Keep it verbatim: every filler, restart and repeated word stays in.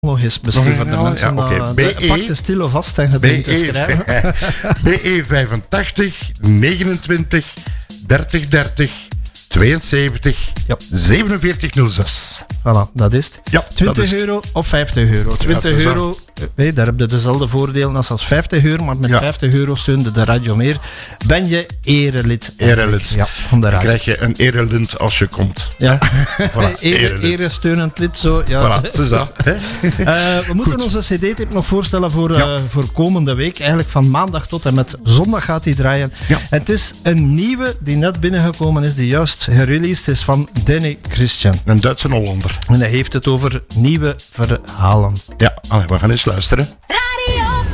nog eens misschien voor de ja, mensen. ja, okay. uh, B E, pak de stilo vast en gedient te schrijven. B E vijfentachtig, negenentwintig, dertig dertig, tweeënzeventig, Ja. zevenenveertig nul zes. Voilà, dat is het. Ja, twintig euro of vijftig euro. twintig Ja, euro, nee, daar heb je dezelfde voordelen als, als vijftig euro, maar met ja. vijftig euro steun je de radio meer. Ben je erelid. Erelid. Ja, van de Dan radio. krijg je een erelint als je komt. Ja. Voilà, Ere, erelid. eresteunend lid, zo. Ja. Voilà, het is dat. Hè? Uh, we moeten Goed. onze cd-tip nog voorstellen voor, uh, Ja. voor komende week. Eigenlijk van maandag tot en met zondag gaat die draaien. Ja. Het is een nieuwe die net binnengekomen is, die juist gereleased is van Danny Christian. Een Duitse Hollander. En hij heeft het over nieuwe verhalen. Ja, allee, we gaan eens luisteren. Radio